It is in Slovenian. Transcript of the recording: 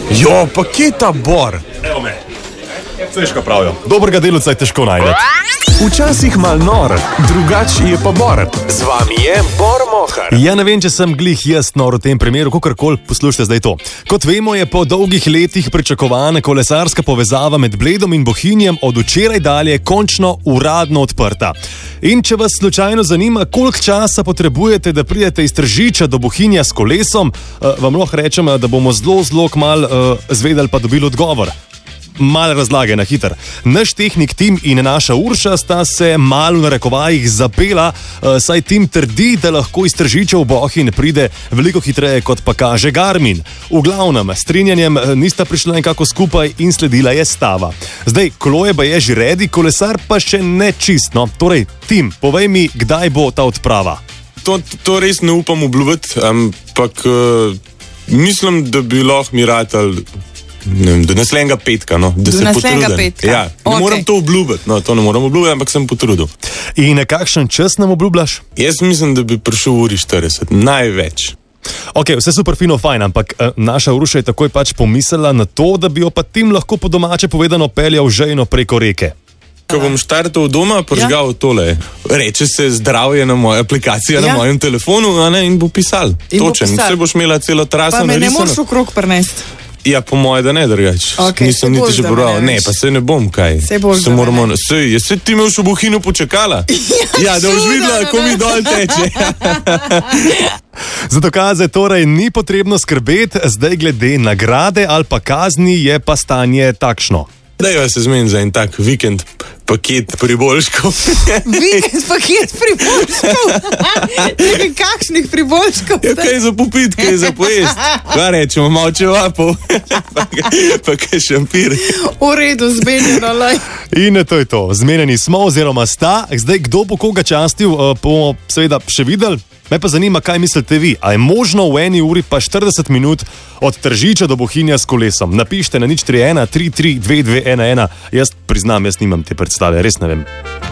Jo, pa kje ta Bor? Evo me. Veš, kaj pravijo. Dobrega delavca je težko najti. Včasih mal nor, drugač je pa Bor. Z vami je Bor Mohar. Ja, ne vem, če sem glih jaz nor v tem primeru, kakorkoli, poslušajte zdaj to. Kot vemo, je po dolgih letih pričakovana kolesarska povezava med Bledom in Bohinjem od včeraj dalje končno uradno odprta. In če vas slučajno zanima, koliko časa potrebujete, da pridete iz Tržiča do Bohinja s kolesom, vam lahko rečem, da bomo zelo kmalu zvedeli pa dobili odgovor. Malo razlage na hiter. Naš tehnik Tim in naša Urša sta se malo v narekovajih zapela, saj Tim trdi, da lahko iz Tržiča v Bohinj pride veliko hitreje, kot pa kaže Garmin. V glavnem, strinjanjem nista prišla nekako skupaj in sledila je stava. Zdaj, kolo je baje že redi, kolesar pa še ne čistno. Torej, Tim, povej mi, kdaj bo ta odprava? To res ne upam obljubiti, ampak mislim, da bi lahko mi ratali do naslednjega petka, no, da se potrudim. Ja, ne moram to obljubiti, ampak sem potrudil. In kakšen čas nam obljubljaš? Jaz mislim, da bi prišel uri 40, največ. Ok, vse super fino, fajn, ampak naša Uruša je takoj pač pomislila na to, da bi jo pa Tim lahko po domače povedano peljal žejno preko reke. Ko bom štartal doma, prižgal tole. Reče se zdravje na moja aplikacija na mojem telefonu, in bo pisal. Točen, vse boš imela celo traso narisano. Pa me ne moš okrog prinesti. Ja, po moje, da ne drugač. Nisem niti že bral. Ne, pa se ne bom, kaj. Se moramo... Se ti me v Bohinju počakala? Ja, da boš videla, ko mi dol teče. Za dokaze torej ni potrebno skrbeti, zdaj glede nagrade ali pa kazni je pa stanje takšno. Dajva se zmeni za en tak vikend paket priboljškov. Vikend paket priboljškov? Nekaj kakšnih priboljškov? Ja, kaj za popit, kaj za pojest. Kaj rečemo, malo čevapov, pa kaj šampir. V redu, zmenjeno, laj. In to je to, zmenjeni smo oziroma sta. Zdaj, kdo bo koga častil, bomo seveda še videli. Me pa zanima, kaj mislite vi. A je možno v 1 uri pa 40 minut od Tržiča do Bohinja s kolesom? Napište na 031 33 22 11. Jaz priznam, jaz nimam te predstave, res ne vem.